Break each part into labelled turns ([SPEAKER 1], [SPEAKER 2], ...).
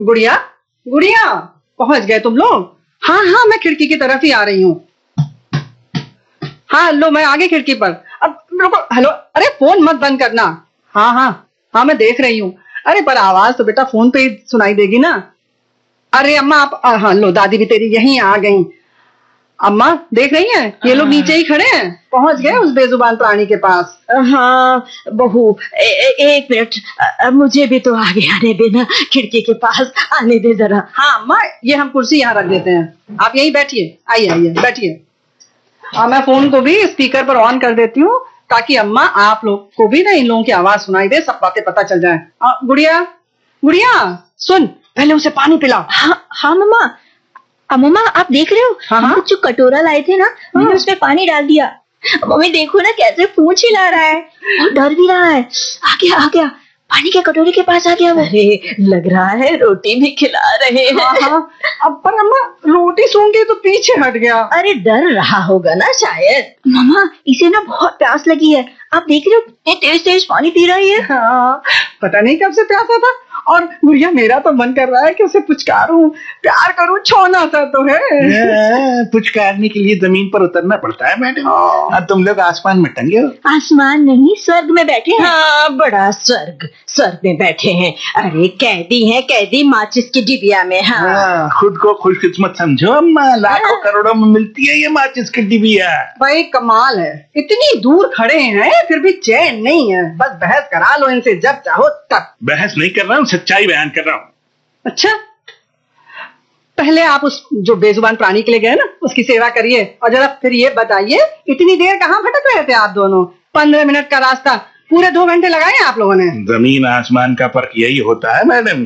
[SPEAKER 1] गुड़िया, गुड़िया, पहुंच गए तुम लोग? हाँ हाँ, मैं खिड़की की तरफ ही आ रही हूँ। हाँ लो, मैं आ गई खिड़की पर। अब रुको। हेलो, अरे फोन मत बंद करना। हाँ हाँ हाँ, मैं देख रही हूँ। अरे पर आवाज तो बेटा फोन पे ही सुनाई देगी ना। अरे अम्मा आप, हाँ लो, दादी भी तेरी यहीं आ गई। अम्मा देख रही हैं, ये लोग नीचे ही खड़े हैं, पहुंच गए उस बेजुबान प्राणी के पास।
[SPEAKER 2] हाँ बहू, एक मिनट, मुझे भी तो आगे आने देना, खिड़की के पास आने दे जरा।
[SPEAKER 1] हाँ अम्मा, ये हम कुर्सी यहाँ रख देते हैं, आप यहीं बैठिए। आइए आइए बैठिए। मैं फोन को भी स्पीकर पर ऑन कर देती हूँ, ताकि अम्मा आप लोग को भी ना इन लोगों की आवाज सुनाई दे, सब बातें पता चल जाए। गुड़िया, गुड़िया सुन, पहले उसे पानी पिलाओ।
[SPEAKER 2] हाँ हाँ मम्मा। मम्मा आप देख रहे हो, हम जो कटोरा लाए थे ना, मैंने उसमें पानी डाल दिया। मम्मी देखो ना कैसे पूंछ हिला रहा है और डर भी रहा है। आ गया आ गया, पानी के कटोरे के पास आ गया वो। अरे लग रहा है रोटी भी खिला रहे हैं।
[SPEAKER 1] हाँ, अब पर अम्मा रोटी सूंघ के तो पीछे हट गया।
[SPEAKER 2] अरे डर रहा होगा ना शायद। मम्मा इसे ना बहुत प्यास लगी है, आप देख रहे हो कितने तेज तेज पानी पी रही है।
[SPEAKER 1] हाँ, पता नहीं कब से प्यासा था। और गुड़िया, मेरा तो मन कर रहा है कि उसे पुचकारूं, प्यार करूं, छोना सा तो है।
[SPEAKER 3] पुचकारने के लिए जमीन पर उतरना पड़ता है मैडम। तुम लोग आसमान में टंगे हो।
[SPEAKER 2] आसमान नहीं, स्वर्ग में बैठे हैं। हाँ बड़ा स्वर्ग, स्वर्ग में बैठे हैं। अरे कैदी हैं, कैदी माचिस की डिबिया में। हाँ
[SPEAKER 3] खुद को खुशकिस्मत समझो अम्मा, लाखों करोड़ों में मिलती है ये माचिस की डिबिया।
[SPEAKER 1] भाई कमाल है, इतनी दूर खड़े हैं फिर भी चैन नहीं है। बस बहस करा लो इनसे जब चाहो तब।
[SPEAKER 3] बहस नहीं कर रहा हूँ, सच्चाई बयान कर रहा हूँ।
[SPEAKER 1] अच्छा, पहले आप उस जो बेजुबान प्राणी के लिए गए ना, उसकी सेवा करिए, और जरा फिर ये बताइए इतनी देर कहाँ भटक रहे थे आप दोनों? 15 मिनट का रास्ता पूरे 2 घंटे लगाए आप लोगों ने।
[SPEAKER 3] जमीन आसमान का फर्क यही होता है मैडम,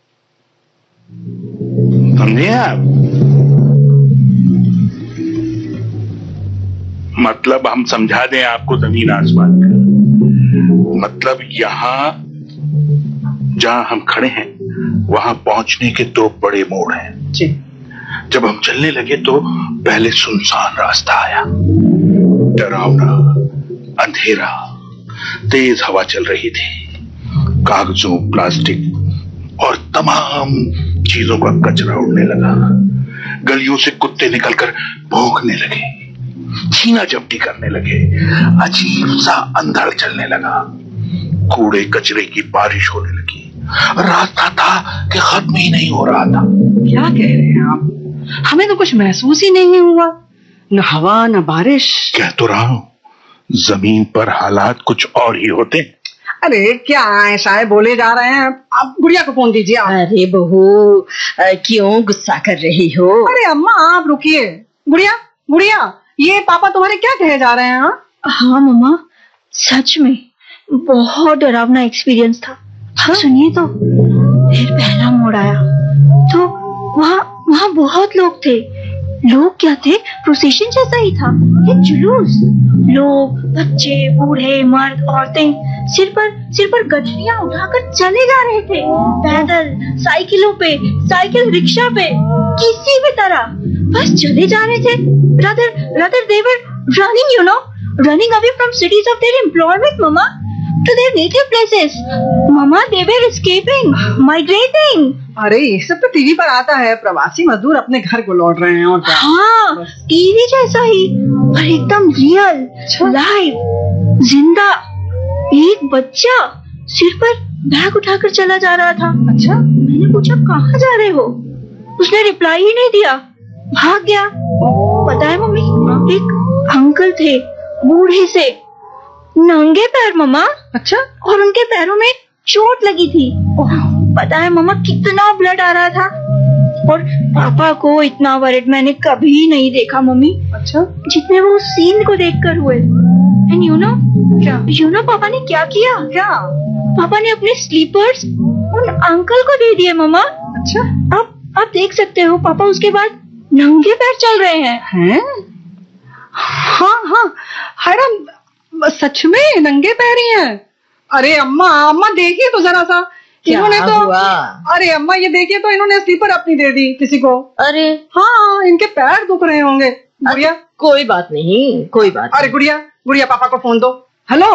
[SPEAKER 3] समझे आप? मतलब हम समझा दें आपको जमीन आसमान का मतलब, यहाँ जहां हम खड़े हैं वहां पहुंचने के 2 बड़े मोड़ हैं
[SPEAKER 1] जी।
[SPEAKER 3] जब हम चलने लगे तो पहले सुनसान रास्ता आया, डरावना, अंधेरा, तेज हवा चल रही थी, कागजों, प्लास्टिक और तमाम चीजों का कचरा उड़ने लगा। गलियों से कुत्ते निकलकर भौंकने लगे, छीना झपटी करने लगे, अजीब सा अंधड़ चलने लगा, कूड़े कचरे की बारिश होने लगी। रास्ता था कि खत्म ही नहीं हो रहा था।
[SPEAKER 1] क्या कह रहे हैं आप? हमें तो कुछ महसूस ही नहीं हुआ, न हवा न बारिश।
[SPEAKER 3] कह तो रहा हूं, जमीन पर हालात कुछ और ही होते।
[SPEAKER 1] अरे क्या ऐसा है बोले जा रहे हैं आप? गुड़िया को फोन दीजिए आप।
[SPEAKER 2] अरे बहू क्यों गुस्सा कर रही हो?
[SPEAKER 1] अरे अम्मा आप रुकिए। गुड़िया, गुड़िया, ये पापा तुम्हारे क्या कहे जा रहे हैं?
[SPEAKER 2] हाँ मम्मा, सच में बहुत डरावना एक्सपीरियंस था। हाँ सुनिए तो, फिर पहला मोड़ आया तो वहाँ बहुत लोग थे। लोग क्या थे, प्रोसेशन जैसा ही था, एक जुलूस। लोग, बच्चे, बूढ़े, मर्द, औरतें सिर पर गठरियां उठाकर चले जा रहे थे, पैदल, साइकिलों पे, साइकिल रिक्शा पे, किसी भी तरह बस चले जा रहे थे। rather they were running away from cities of their employment, mama, to their native places. Mama, they were escaping, migrating.
[SPEAKER 1] अरे ये सब तो टीवी पर आता है, प्रवासी मजदूर अपने घर को लौट रहे हैं और क्या।
[SPEAKER 2] हाँ टीवी जैसा ही, पर एकदम रियल, लाइव, जिंदा। एक बच्चा सिर पर बैग उठाकर चला जा रहा था। अच्छा, मैंने पूछा कहाँ जा रहे हो? उसने रिप्लाई ही नहीं दिया, भाग गया। पता है मम्मी, एक अंकल थे, बूढ़े से, नंगे पैर मम्मा। अच्छा, और उनके पैरों में चोट लगी थी। पता है मम्मा कितना ब्लड आ रहा था, और पापा को इतना वरिड मैंने कभी नहीं देखा मम्मी। अच्छा, जितने वो सीन को देखकर हुए। एंड यू नो पापा ने क्या किया? क्या? पापा ने अपने स्लीपर्स उन अंकल को दे दिए मम्मा। अच्छा, अब देख सकते हो, पापा उसके बाद नंगे पैर चल रहे हैं।
[SPEAKER 1] हाँ, सच में नंगे पैर ही हैं। अरे अम्मा देखिए तो जरा सा, इन्होंने तो हुआ? अरे अम्मा ये देखिए तो, इन्होंने स्लीपर अपनी दे दी किसी को। अरे हाँ, इनके पैर दुख रहे होंगे। गुड़िया,
[SPEAKER 2] कोई बात नहीं, कोई बात।
[SPEAKER 1] अरे गुड़िया पापा को फोन दो। हेलो।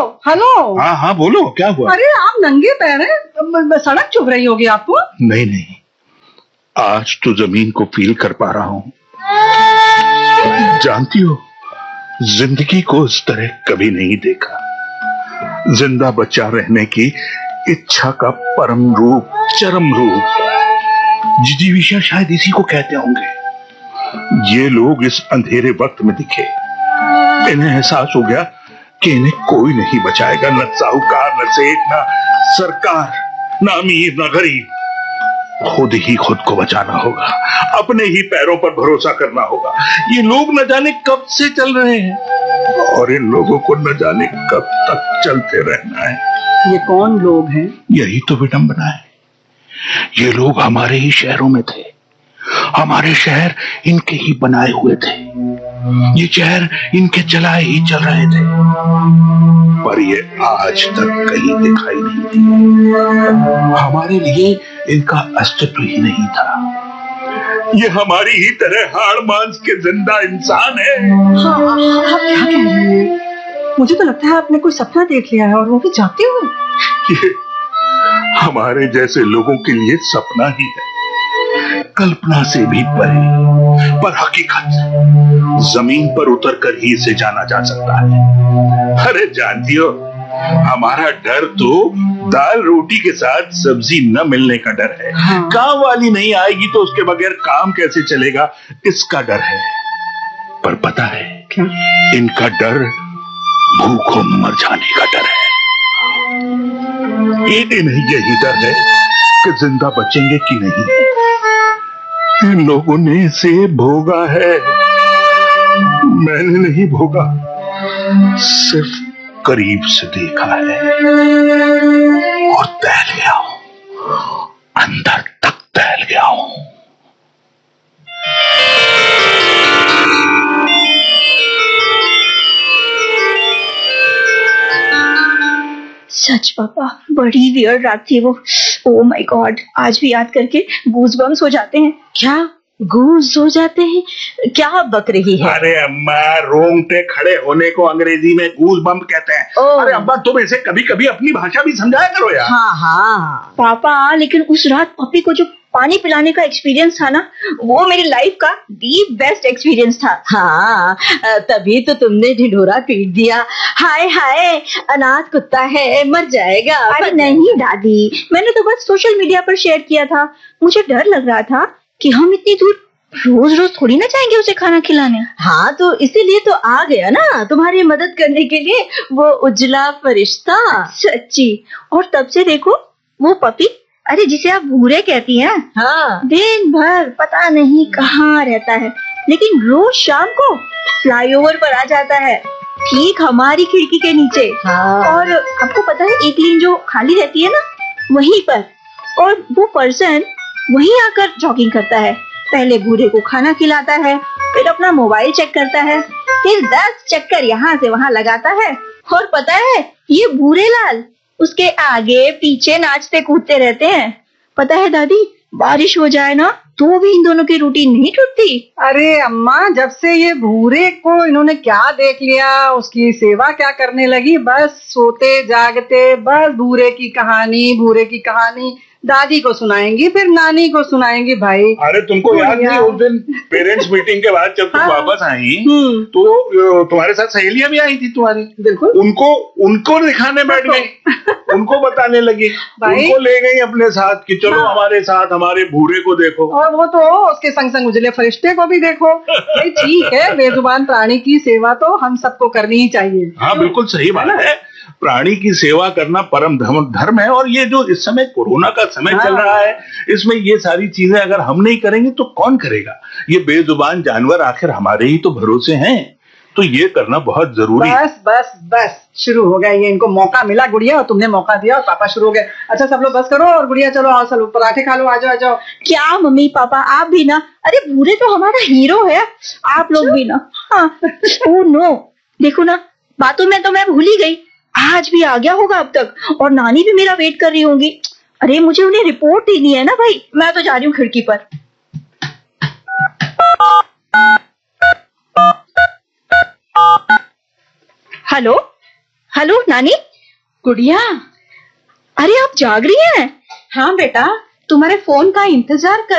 [SPEAKER 3] हाँ बोलो, क्या हुआ?
[SPEAKER 1] अरे आप नंगे पैर हैं, सड़क चुभ रही होगी आपको?
[SPEAKER 3] नहीं, आज तो जमीन को फील कर पा रहा हूं। जानती हो, जिंदगी को इस तरह कभी नहीं देखा। जिंदा बचा रहने की इच्छा का परम रूप, चरम रूप। जिजीविषा शायद इसी को कहते होंगे। ये लोग इस अंधेरे वक्त में दिखे। इन्हें एहसास हो गया कि इन्हें कोई नहीं बचाएगा, न साहूकार, न सेठ, न सरकार, न अमीर, न गरीब। खुद ही खुद को बचाना होगा, अपने ही पैरों पर भरोसा करना होगा। ये लोग न जाने कब से चल रहे हैं और इन लोगों को न जाने कब तक चलते रहना है।
[SPEAKER 1] ये कौन लोग हैं?
[SPEAKER 3] यही तो विडंबना है। ये लोग हमारे ही शहरों में थे, हमारे शहर इनके ही बनाए हुए थे, ये शहर इनके चलाए ही चल रहे थे, पर ये आज तक कहीं दिखाई नहीं दिए। हमारे लिए इनका अस्तित्व ही नहीं था। ये हमारी ही तरह हाड़ मांस के जिंदा इंसान है।
[SPEAKER 1] हाँ, आप क्या कह रहे हैं? मुझे तो लगता है आपने कोई सपना देख लिया है और वो भी जाते हुए।
[SPEAKER 3] ये हमारे जैसे लोगों के लिए सपना ही है, कल्पना से भी परे, पर हकीकत जमीन पर उतर कर ही इसे जाना जा सकता है। अरे जानती हो, हमारा डर तो दाल रोटी के साथ सब्जी न मिलने का डर है।
[SPEAKER 1] हाँ।
[SPEAKER 3] काम वाली नहीं आएगी तो उसके बगैर काम कैसे चलेगा, इसका डर है। पर पता है
[SPEAKER 1] क्या?
[SPEAKER 3] इनका डर भूखों मर जाने का डर है। इन्हें यही डर है कि जिंदा बचेंगे कि नहीं। इन लोगों ने इसे भोगा है, मैंने नहीं भोगा, सिर्फ करीब से देखा है और टहल गया हूं, अंदर तक टहल गया हूं।
[SPEAKER 2] सच पापा, बड़ी वियर्ड रात थी वो। ओह माय गॉड, आज भी याद करके गूज़बम्स हो जाते हैं।
[SPEAKER 4] क्या गूज हो जाते हैं? क्या बक रही है?
[SPEAKER 3] अरे अम्मा, रोंगटे खड़े होने को अंग्रेजी में गूज़बम्प कहते हैं।
[SPEAKER 4] ओह।
[SPEAKER 3] अरे अब्बा, तुम इसे कभी कभी अपनी भाषा भी समझाया करो यार।
[SPEAKER 4] हाँ हाँ,
[SPEAKER 2] पापा, लेकिन उस रात पपी को जो पानी पिलाने का एक्सपीरियंस था ना, वो मेरी लाइफ का दी बेस्ट एक्सपीरियंस था।
[SPEAKER 4] हाँ, तभी तो तुमने ढिढोरा पीट दिया। हाय हाय, अनाथ कुत्ता है, मर जाएगा।
[SPEAKER 2] अरे नहीं दादी, मैंने तो बस सोशल मीडिया पर शेयर किया था। मुझे डर लग रहा था कि हम इतनी दूर रोज रोज थोड़ी ना जाएंगे उसे खाना खिलाने।
[SPEAKER 4] हाँ, तो इसीलिए तो आ गया ना, तुम्हारी मदद करने के लिए, वो उजला फरिश्ता।
[SPEAKER 2] सच्ची। और तब से देखो, वो पपी, अरे जिसे आप भूरे कहती हैं,
[SPEAKER 4] हाँ,
[SPEAKER 2] दिन भर पता नहीं कहाँ रहता है, लेकिन रोज शाम को फ्लाईओवर पर आ जाता है, ठीक हमारी खिड़की के नीचे।
[SPEAKER 4] हाँ।
[SPEAKER 2] और आपको पता है, एक लेन जो खाली रहती है ना, वहीं पर, और वो पर्सन वहीं आकर जॉगिंग करता है। पहले बूढ़े को खाना खिलाता है, फिर अपना मोबाइल चेक करता है, फिर 10 चक्कर यहाँ से वहाँ लगाता है। और पता है, ये बूढ़े लाल उसके आगे पीछे नाचते कूदते रहते हैं। पता है दादी, बारिश हो जाए ना तो भी इन दोनों की रूटीन नहीं टूटती।
[SPEAKER 1] अरे अम्मा, जब से ये भूरे को इन्होंने क्या देख लिया, उसकी सेवा क्या करने लगी, बस सोते जागते, बस भूरे की कहानी दादी को सुनाएंगी, फिर नानी को सुनाएंगी। भाई,
[SPEAKER 3] अरे तुमको याद नहीं, उस दिन पेरेंट्स मीटिंग के बाद जब तुम
[SPEAKER 1] हाँ।
[SPEAKER 3] वापस आई तो तुम्हारे साथ सहेलियां भी आई थी तुम्हारी।
[SPEAKER 1] बिल्कुल।
[SPEAKER 3] उनको दिखाने बैठ गई, उनको बताने लगी,
[SPEAKER 1] भाई।
[SPEAKER 3] उनको ले गई अपने साथ कि चलो
[SPEAKER 1] हाँ।
[SPEAKER 3] हमारे साथ हमारे भूरे को देखो।
[SPEAKER 1] और वो तो उसके संग संग उजले फरिश्ते को भी देखो। भाई ठीक है, बेजुबान प्राणी की सेवा तो हम सबको करनी ही चाहिए।
[SPEAKER 3] हाँ, बिल्कुल सही बात है। प्राणी की सेवा करना परम धर्म है। और ये जो इस समय कोरोना का समय चल रहा है, इसमें ये सारी चीजें अगर हम नहीं करेंगे तो कौन करेगा। ये बेजुबान जानवर आखिर हमारे ही तो भरोसे हैं, तो ये करना बहुत जरूरी है।
[SPEAKER 1] बस बस बस, शुरू हो गया ये, इनको मौका मिला गुड़िया, और तुमने मौका दिया और पापा शुरू हो गए। अच्छा सब लोग बस करो, और गुड़िया चलो आओ, चलो पराठे खा लो, आ जाओ आ जाओ।
[SPEAKER 2] क्या मम्मी पापा, आप भी ना, अरे भूरे तो हमारा हीरो है, आप लोग भी ना। हाँ, ओह नो, देखो ना, बातों में तो मैं भूल ही गई, आज भी आ गया होगा अब तक, और नानी भी मेरा वेट कर रही होंगी। अरे मुझे उन्हें रिपोर्ट देनी है ना भाई, मैं तो जा रही हूँ खिड़की पर। हेलो हेलो नानी।
[SPEAKER 4] गुड़िया,
[SPEAKER 2] अरे आप जाग रही हैं?
[SPEAKER 4] हाँ बेटा, तुम्हारे फोन का इंतजार कर